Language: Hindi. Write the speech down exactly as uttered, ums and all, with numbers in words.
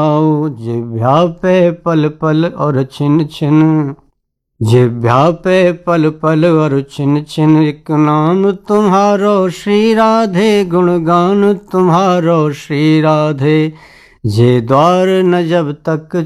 आओ जिह्वा पे पल पल और छिन छिन, जिह्वा पे पल पल और छिन छिन, एक नाम तुम्हारो श्री राधे, गुणगान तुम्हारो श्री राधे। जे द्वार न जब तक